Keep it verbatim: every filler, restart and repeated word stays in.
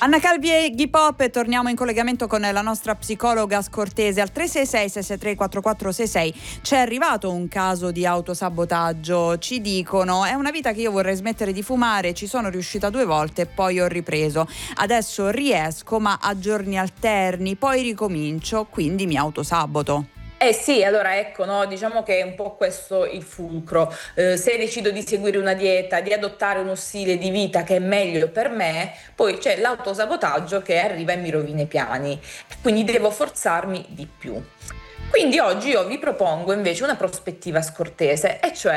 Anna Calvi e Ghi Pop, e torniamo in collegamento con la nostra psicologa scortese. Al tre sei sei sei sei tre quattro quattro sei sei c'è arrivato un caso di autosabotaggio. Ci dicono: è una vita che io vorrei smettere di fumare, ci sono riuscita due volte, poi ho ripreso, adesso riesco ma a giorni alterni, poi ricomincio, quindi mi autosaboto. Eh sì, allora ecco, no, diciamo che è un po' questo il fulcro. Eh, se decido di seguire una dieta, di adottare uno stile di vita che è meglio per me, poi c'è l'autosabotaggio che arriva e mi rovina i piani, e quindi devo forzarmi di più. Quindi oggi io vi propongo invece una prospettiva scortese, e cioè